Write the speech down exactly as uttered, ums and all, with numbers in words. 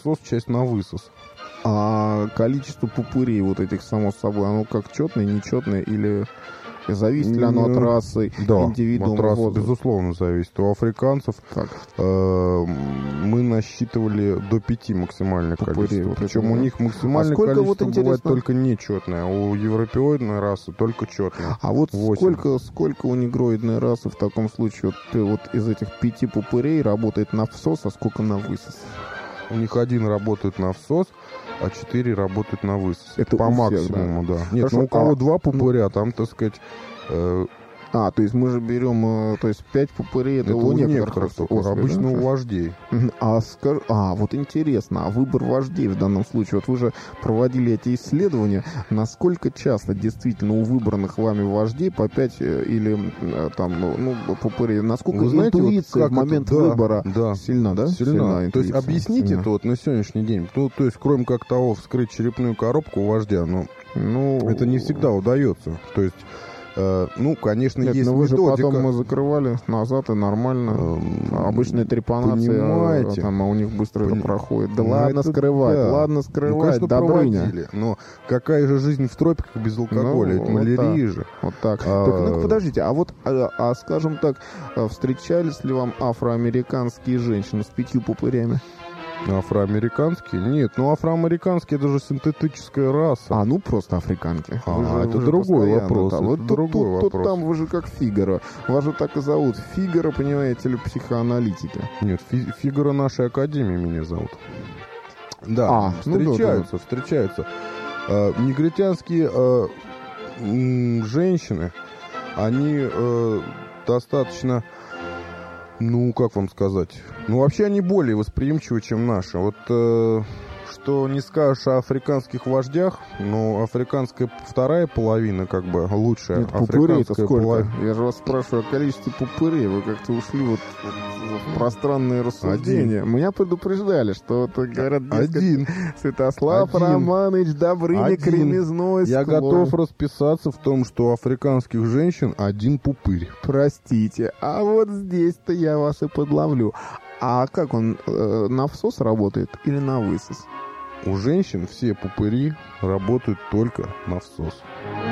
всос, часть на высос. А количество пупырей вот этих, само собой, оно как четное, нечетное, или зависит ли оно от расы, да, индивидуума, от расы, возраста? безусловно, зависит. У африканцев э, мы насчитывали до пяти максимальное пупырей, количество. вот Причем это, у да? них максимальное а сколько, количество вот, бывает только нечетное, а у европеоидной расы только четное. А вот восемь. сколько, сколько у негроидной расы в таком случае вот, вот из этих пяти пупырей работает на всос, а сколько на высос? У них один работает на всос, а четыре работают на высос. Это по у максимуму, всех, да. да. Нет, Хорошо, ну у кого а... два пупыря, там, так сказать... Э... А, то есть мы же берем, то есть пять пупырей, это, это у, у некоторых, некоторых только, особей, обычно да? у вождей. А, скаж... а, вот интересно, а выбор вождей в данном случае, вот вы же проводили эти исследования, насколько часто действительно у выбранных вами вождей по пять или там, ну, пупырей, насколько вы знаете, интуиция вот в момент это, выбора да, да, сильна, да? Сильна. Сильна то есть объясните сильна. это вот на сегодняшний день, то, то есть кроме как того вскрыть черепную коробку у вождя, ну, ну это не всегда удается, то есть Uh, ну, конечно, Нет, есть но вы методика. же потом мы закрывали назад, и нормально. Um, Обычная трепанация, а, там, а у них быстро Поним... это проходит. Да ну, ладно это, скрывать, да. ладно скрывать, ну, конечно, Добрыня. Проводили, но какая же жизнь в тропиках без алкоголя? Ну, это вот малярия так, же. Вот так. А... так. Ну, подождите, а вот, а, а скажем так, встречались ли вам афроамериканские женщины с пятью пупырями? Афроамериканские? Нет, ну афроамериканские это же синтетическая раса. А, ну просто африканки. А, же, это другой вопрос. Там. Это вот другой тут, тут, вопрос. Тут там вы же как Фигаро. Вас же так и зовут. Фигаро, понимаете ли, психоаналитики. Нет, фи- Фигаро нашей академии меня зовут. Да, а, встречаются, ну, да, да. встречаются. Э, негритянские э, м- женщины, они э, достаточно... Ну, как вам сказать? Ну, вообще они более восприимчивы, чем наши. Вот э, что не скажешь о африканских вождях, но африканская вторая половина, как бы, лучшая. Нет, пупырей-то сколько? Полов... Я же вас спрашиваю о количестве пупырей. Вы как-то ушли вот в пространные рассуждения. Один. Меня предупреждали, что, вот, говорят, дескать, Один. Святослав Один. Романович, Добрыня, один. Кремезной Я склон. готов расписаться в том, что у африканских женщин один пупырь. Простите, а вот здесь-то я вас и подловлю. А как он, э, на всос работает или на высос? У женщин все пупыри работают только на всос.